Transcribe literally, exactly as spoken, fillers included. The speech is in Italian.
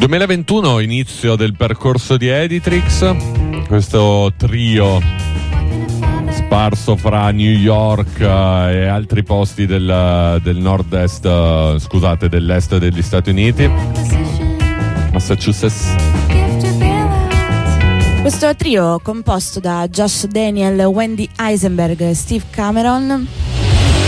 duemilaventuno, inizio del percorso di Editrix, questo trio sparso fra New York uh, e altri posti del, del nord-est, uh, scusate, dell'est degli Stati Uniti, Massachusetts. Questo trio composto da Josh Daniel, Wendy Eisenberg e Steve Cameron